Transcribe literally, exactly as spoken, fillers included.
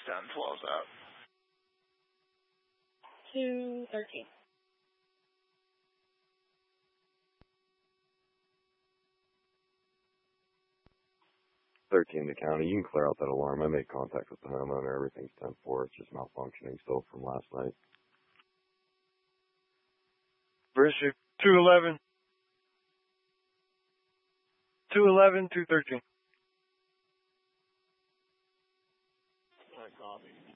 ten twelve's out. two thirteen. thirteen to county. You can clear out that alarm. I made contact with the homeowner. Everything's ten four. It's just malfunctioning still from last night. Bristic, two eleven. two eleven, two thirteen. Alright, copy.